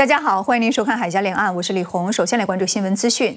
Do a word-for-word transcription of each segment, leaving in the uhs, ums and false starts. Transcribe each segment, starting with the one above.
大家好，欢迎您收看《海峡两岸》，我是李红。首先来关注新闻资讯。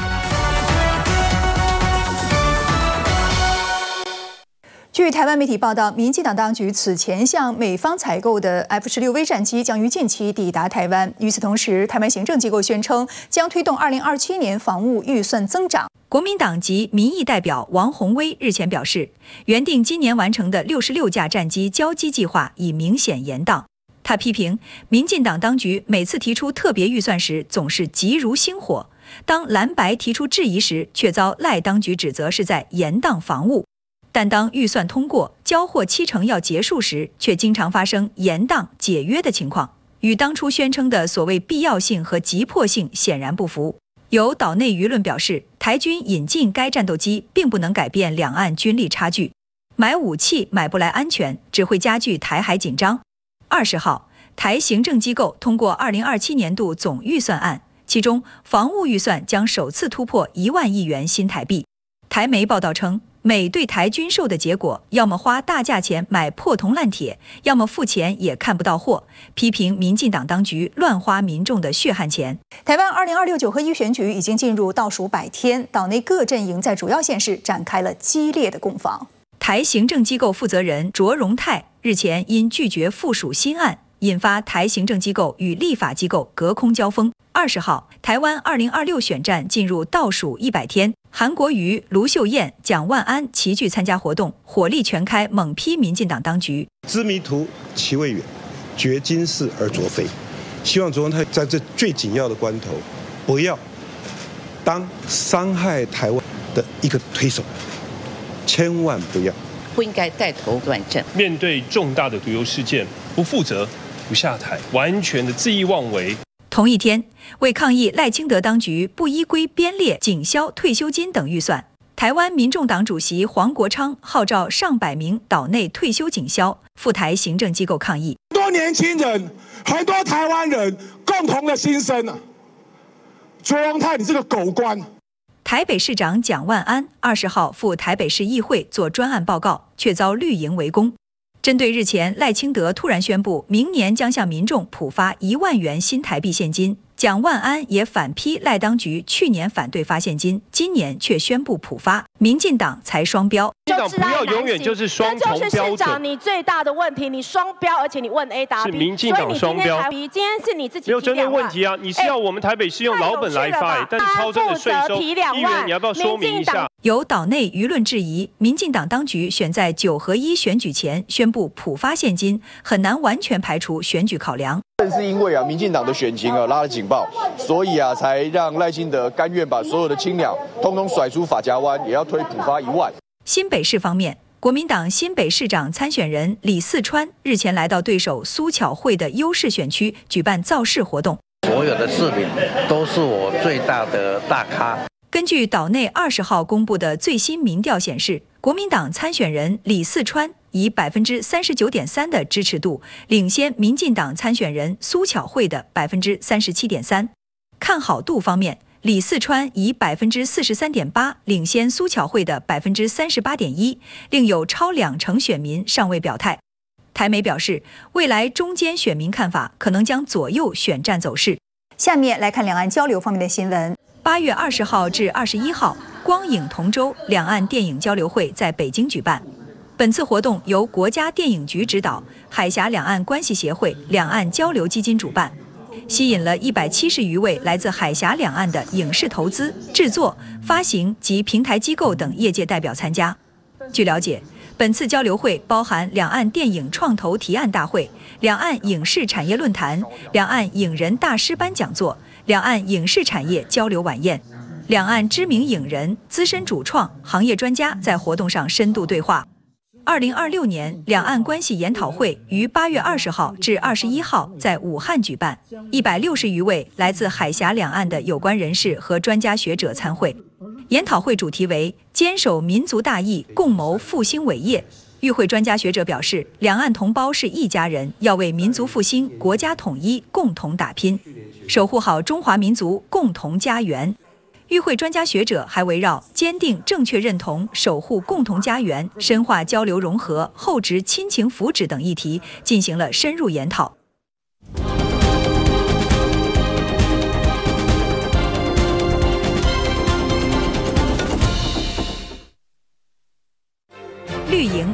据台湾媒体报道，民进党当局此前向美方采购的 F 十六 V 战机将于近期抵达台湾。与此同时，台湾行政机构宣称将推动二零二七年防务预算增长。国民党籍民意代表王宏威日前表示，原定今年完成的六十六架战机交机计划已明显延宕。他批评民进党当局每次提出特别预算时总是急如星火，当蓝白提出质疑时，却遭赖当局指责是在延宕防务。但当预算通过、交货七成要结束时，却经常发生延宕、解约的情况，与当初宣称的所谓必要性和急迫性显然不符。有岛内舆论表示，台军引进该战斗机并不能改变两岸军力差距，买武器买不来安全，只会加剧台海紧张。二十号，台行政机构通过二零二七年度总预算案，其中防务预算将首次突破一万亿元新台币。台媒报道称，美对台军售的结果，要么花大价钱买破铜烂铁，要么付钱也看不到货，批评民进党当局乱花民众的血汗钱。台湾二零二六九合一选举已经进入倒数百天，岛内各阵营在主要县市展开了激烈的攻防。台行政机构负责人卓荣泰日前因拒绝附属新案，引发台行政机构与立法机构隔空交锋。二十号，台湾二零二六选战进入倒数一百天，韩国瑜、卢秀燕、蒋万安齐聚参加活动，火力全开，猛批民进党当局。 知迷途其未远，觉今是而昨非。希望卓荣泰在这最紧要的关头，不要当伤害台湾的一个推手，千万不要。 不应该带头乱阵， 面对重大的毒油事件，不负责、不下台，完全的恣意妄为。 同一天，为抗议赖清德当局不依规编列警消退休金等预算，台湾民众党主席黄国昌号召上百名岛内退休警消赴台行政机构抗议。 很多年轻人，很多台湾人共同的心声啊！卓荣泰，你这个狗官！ 台北市长蒋万安二十号赴台北市议会做专案报告，却遭绿营围攻。针对日前赖清德突然宣布明年将向民众普发一万元新台币现金，蒋万安也反批赖当局去年反对发现金，今年却宣布普发，民进党才双标。 民进党不要永远就是双重标准， 这就是市长你最大的问题，你双标，而且你问 A 答 B， 是民进党双标。 所以你今天今天是你自己没有针对问题啊！你是要我们台北市用老本来发，但是超征的税收，议员你要不要说明一下？ 有岛内舆论质疑，民进党当局选在九合一选举前宣布普发现金，很难完全排除选举考量。 正是因为啊，民进党的选情啊拉了警报，所以啊才让赖清德甘愿把所有的青鸟通通甩出法家湾，也要推普发一万。 新北市方面，国民党新北市长参选人李四川日前来到对手苏巧慧的优势选区举办造势活动， 所有的市民都是我最大的大咖。 根据岛内二十号公布的最新民调显示，国民党参选人李四川以百分之三十九点三的支持度领先民进党参选人苏巧慧的百分之三十七点三。看好度方面，李四川以百分之四十三点八领先苏巧慧的百分之三十八点一，另有超两成选民尚未表态。台媒表示，未来中间选民看法可能将左右选战走势。下面来看两岸交流方面的新闻。八月二十号至二十一号，光影同舟两岸电影交流会在北京举办。本次活动由国家电影局指导，海峡两岸关系协会两岸交流基金主办，吸引了一百七十余位来自海峡两岸的影视投资、制作、发行及平台机构等业界代表参加。据了解，本次交流会包含两岸电影创投提案大会、两岸影视产业论坛、两岸影人大师班讲座、两岸影视产业交流晚宴，两岸知名影人、资深主创、行业专家在活动上深度对话。二零二六年两岸关系研讨会于八月二十号至二十一号在武汉举办，一百六十余位来自海峡两岸的有关人士和专家学者参会。研讨会主题为坚守民族大义，共谋复兴伟业。与会专家学者表示，两岸同胞是一家人，要为民族复兴、国家统一共同打拼，守护好中华民族共同家园。与会专家学者还围绕坚定正确认同、守护共同家园、深化交流融合、厚植亲情福祉等议题进行了深入研讨。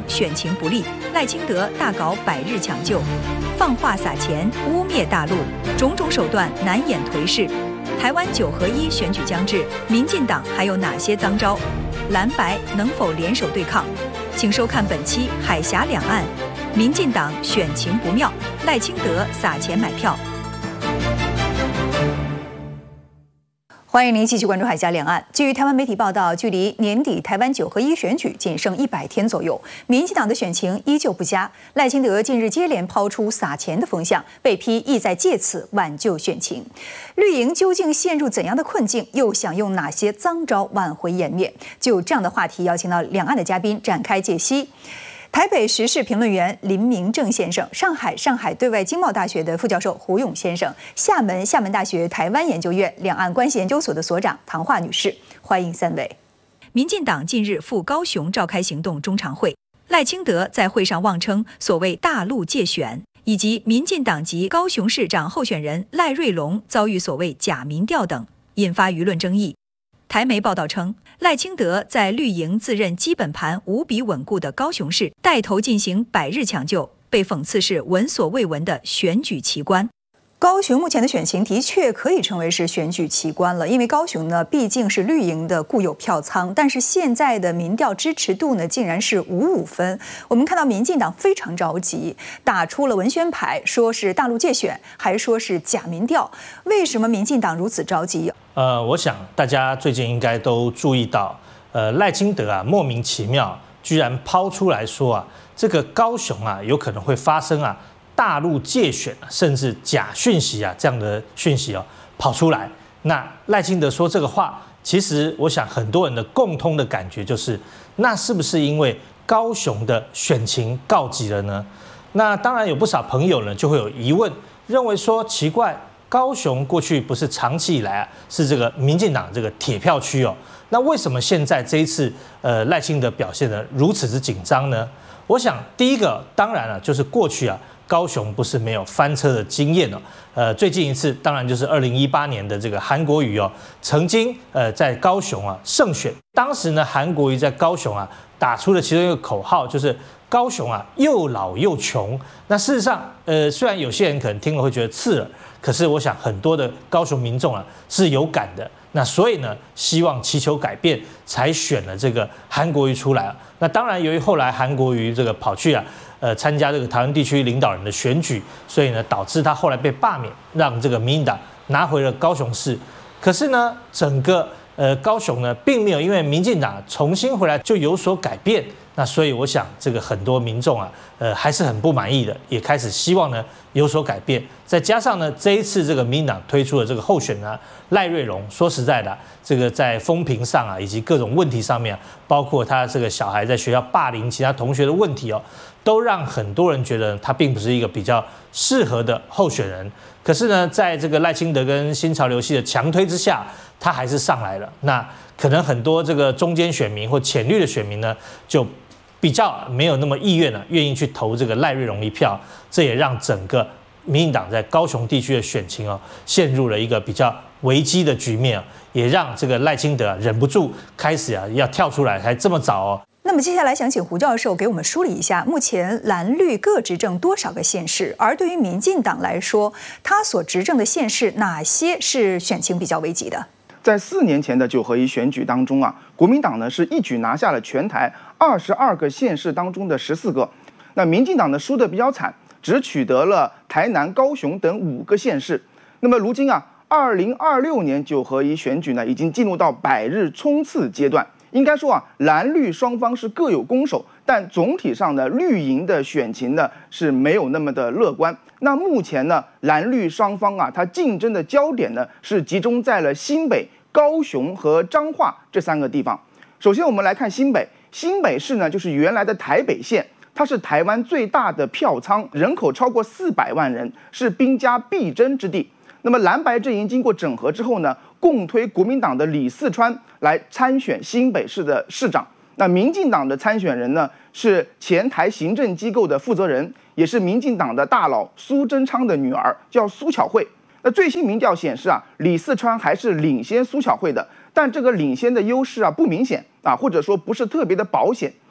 选情不利，赖清德大搞百日抢救，放话撒钱，污蔑大陆，种种手段难掩颓势。台湾九合一选举将至，民进党还有哪些脏招？蓝白能否联手对抗？请收看本期《海峡两岸》，民进党选情不妙，赖清德撒钱买票。欢迎您继续关注海峡两岸。据台湾媒体报道，距离年底台湾九合一选举仅剩一百天左右，民进党的选情依旧不佳。赖清德近日接连抛出撒钱的风向，被批意在借此挽救选情。绿营究竟陷入怎样的困境？又想用哪些脏招挽回颜面？就这样的话题，邀请到两岸的嘉宾展开解析。台北时事评论员林明正先生，上海上海对外经贸大学的副教授胡勇先生，厦门厦门大学台湾研究院两岸关系研究所的所长唐华女士，欢迎三位。民进党近日赴高雄召开行动中常会，赖清德在会上妄称所谓大陆借选，以及民进党籍高雄市长候选人赖瑞隆遭遇所谓假民调等，引发舆论争议。台媒报道称，赖清德在绿营自认基本盘无比稳固的高雄市带头进行百日抢救，被讽刺是闻所未闻的选举奇观。高雄目前的选情的确可以称为是选举奇观了，因为高雄呢毕竟是绿营的固有票仓，但是现在的民调支持度呢竟然是五五分。我们看到民进党非常着急，打出了文宣牌，说是大陆借选，还说是假民调。为什么民进党如此着急？ 呃，我想大家最近应该都注意到，呃，赖清德啊莫名其妙居然抛出来说啊，这个高雄啊有可能会发生啊。大陆借选甚至假讯息啊，这样的讯息哦跑出来。那赖清德说这个话，其实我想很多人的共通的感觉就是，那是不是因为高雄的选情告急了呢？那当然有不少朋友呢就会有疑问，认为说奇怪，高雄过去不是长期以来啊是这个民进党这个铁票区哦，那为什么现在这一次呃赖清德表现得如此之紧张呢？我想第一个当然了，就是过去啊。高雄不是没有翻车的经验哦，呃，最近一次当然就是二零一八年的这个韩国瑜哦，曾经呃在高雄啊胜选，当时呢韩国瑜在高雄啊打出了其中一个口号，就是高雄啊又老又穷。那事实上，呃，虽然有些人可能听了会觉得刺耳，可是我想很多的高雄民众啊是有感的。那所以呢，希望祈求改变，才选了这个韩国瑜出来啊。那当然，由于后来韩国瑜这个跑去啊。呃，参加这个台湾地区领导人的选举，所以呢，导致他后来被罢免，让这个民进党拿回了高雄市。可是呢，整个呃高雄呢，并没有因为民进党重新回来就有所改变。那所以我想，这个很多民众啊，呃，还是很不满意的，也开始希望呢有所改变。再加上呢，这一次这个民进党推出的这个候选人赖瑞隆，说实在的，这个在风评上啊，以及各种问题上面，包括他这个小孩在学校霸凌其他同学的问题哦。都让很多人觉得他并不是一个比较适合的候选人。可是呢，在这个赖清德跟新潮流系的强推之下，他还是上来了。那可能很多这个中间选民或浅绿的选民呢，就比较没有那么意愿了，愿意去投这个赖瑞隆一票。这也让整个民进党在高雄地区的选情哦，陷入了一个比较危机的局面，也让这个赖清德啊忍不住开始啊要跳出来，才这么早哦。 那么接下来想请胡教授给我们梳理一下，目前蓝绿各执政多少个县市？而对于民进党来说，他所执政的县市哪些是选情比较危急的？ 在四年前的九合一选举当中啊，国民党呢是一举拿下了全台二十二个县市当中的十四个。那民进党呢输得比较惨，只取得了台南、高雄等五个县市。那么如今啊，二零二六年九合一选举呢，已经进入到百日冲刺阶段。应该说啊，蓝绿双方是各有攻守，但总体上呢，绿营的选情呢是没有那么的乐观。那目前呢，蓝绿双方啊，它竞争的焦点呢是集中在了新北、高雄和彰化这三个地方。首先，我们来看新北，新北市呢就是原来的台北县，它是台湾最大的票仓，人口超过四百万人，是兵家必争之地。那么蓝白阵营经过整合之后呢，共推国民党的李四川来参选新北市的市长。那民进党的参选人呢，是前台行政机构的负责人，也是民进党的大佬苏贞昌的女儿，叫苏巧慧。那最新民调显示啊，李四川还是领先苏巧慧的，但这个领先的优势啊不明显啊，或者说不是特别的保险。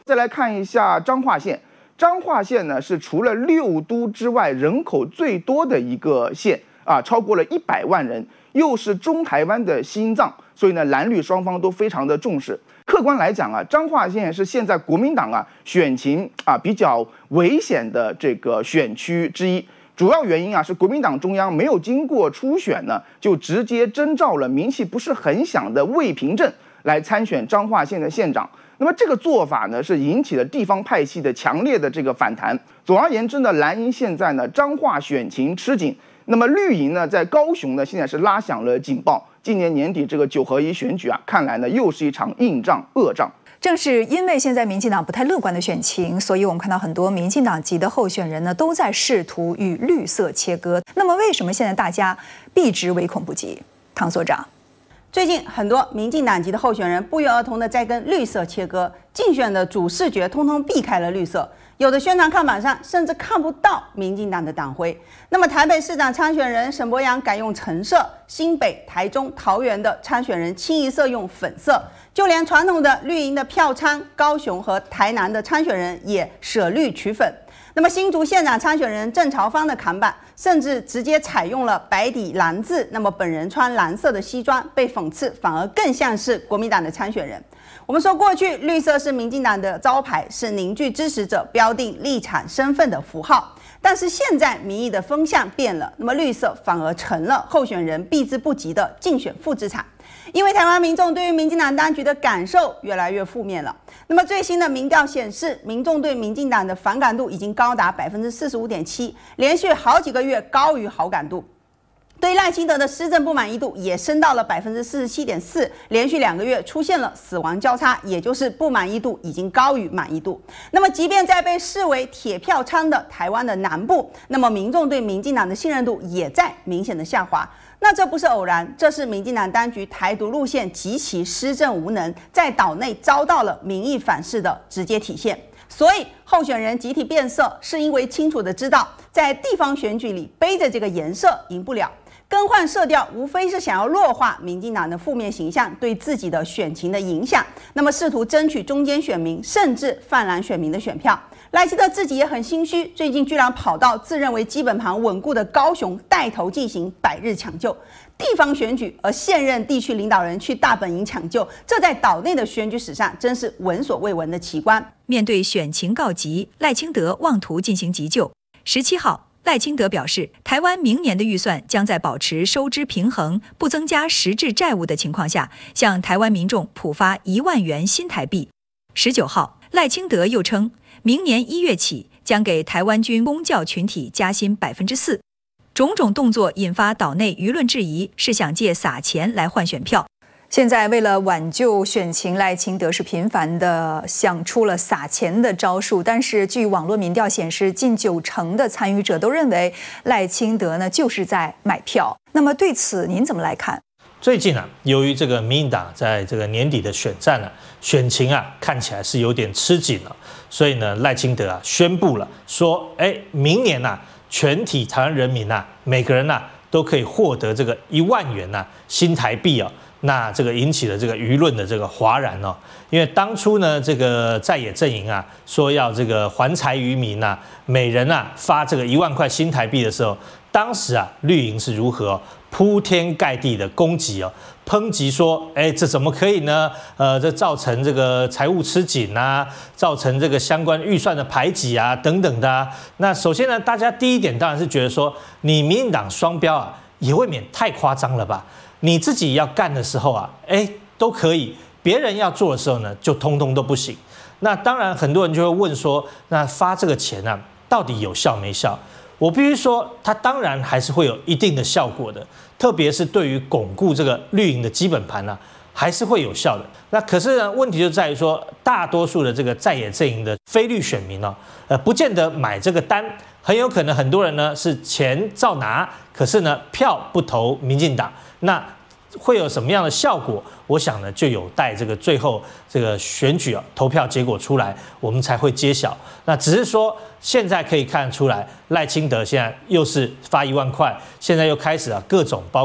再来看一下彰化县，彰化县呢是除了六都之外人口最多的一个县啊，超过了一百万人，又是中台湾的心脏，所以呢蓝绿双方都非常的重视。客观来讲啊，彰化县是现在国民党啊选情啊比较危险的这个选区之一。主要原因啊是国民党中央没有经过初选呢，就直接征召了名气不是很响的魏平镇来参选彰化县的县长。那么这个做法呢，是引起了地方派系的强烈的这个反弹。总而言之呢，蓝营现在呢彰化选情吃紧，那么绿营呢在高雄呢现在是拉响了警报。今年年底这个九合一选举啊，看来呢又是一场硬仗恶仗。 正是因为现在民进党不太乐观的选情，所以我们看到很多民进党籍的候选人呢，都在试图与绿色切割。那么，为什么现在大家避之唯恐不及？唐所长， 最近很多民进党籍的候选人不约而同的在跟绿色切割，竞选的主视觉通通避开了绿色。有的宣传看板上甚至看不到民进党的党徽。那么台北市长参选人沈伯洋改用橙色，新北、台中、桃园的参选人清一色用粉色，就连传统的绿营的票仓，高雄和台南的参选人也舍绿取粉。那么新竹县长参选人郑朝芳的看板甚至直接采用了白底蓝字，那么本人穿蓝色的西装，被讽刺反而更像是国民党的参选人。我们说过去绿色是民进党的招牌，是凝聚支持者、标定立场身份的符号。但是现在民意的风向变了，那么绿色反而成了候选人避之不及的竞选负资产。因为台湾民众对于民进党当局的感受越来越负面了。那么最新的民调显示，民众对民进党的反感度已经高达百分之四十五点七，连续好几个月高于好感度。对赖清德的施政不满意度也升到了百分之四十七点四，连续两个月出现了死亡交叉，也就是不满意度已经高于满意度。那么，即便在被视为铁票仓的台湾的南部，那么民众对民进党的信任度也在明显的下滑。那这不是偶然，这是民进党当局台独路线极其施政无能，在岛内遭到了民意反噬的直接体现。所以，候选人集体变色，是因为清楚的知道，在地方选举里背着这个颜色赢不了。更换色调，无非是想要弱化民进党的负面形象对自己的选情的影响，那么试图争取中间选民甚至泛蓝选民的选票。赖清德自己也很心虚，最近居然跑到自认为基本盘稳固的高雄带头进行百日抢救地方选举，而现任地区领导人去大本营抢救，这在岛内的选举史上真是闻所未闻的奇观。 面对选情告急，赖清德妄图进行急救。十七号。赖清德表示，台湾明年的预算将在保持收支平衡、不增加实质债务的情况下，向台湾民众普发一万元新台币。十九号，赖清德又称，明年一月起将给台湾军公教群体加薪百分之四。种种动作引发岛内舆论质疑，是想借撒钱来换选票。现在为了挽救选情，赖清德是频繁的想出了撒钱的招数，但是据网络民调显示，近九成的参与者都认为赖清德呢就是在买票。那么对此您怎么来看？ 最近啊，由于这个民进党在这个年底的选战呢、啊，选情啊看起来是有点吃紧了，所以呢，赖清德啊宣布了说，哎，明年呐、啊，全体台湾人民呐、啊，每个人呐、啊、都可以获得这个一万元呐、啊、新台币啊。那这个引起了这个舆论的这个哗然哦，因为当初呢，这个在野阵营啊说要这个还财于民啊，每人啊发这个一万块新台币的时候，当时啊绿营是如何、哦、铺天盖地的攻击哦，抨击说，哎，这怎么可以呢？呃，这造成这个财务吃紧啊，造成这个相关预算的排挤啊，等等的、啊。那首先呢，大家第一点当然是觉得说，你民进党双标啊，也未免太夸张了吧？你自己要干的时候啊，哎，都可以；别人要做的时候呢，就通通都不行。那当然，很多人就会问说，那发这个钱啊，到底有效没效？我必须说，它当然还是会有一定的效果的，特别是对于巩固这个绿营的基本盘啊，还是会有效的。那可是呢，问题就在于说，大多数的这个在野阵营的非绿选民呢、啊，呃，不见得买这个单，很有可能很多人呢是钱照拿，可是呢票不投民进党。那会有什么样的效果？我想呢，就有待这个最后这个选举啊投票结果出来，我们才会揭晓。那只是说，现在可以看出来，赖清德现在又是发一万块，现在又开始啊各种包。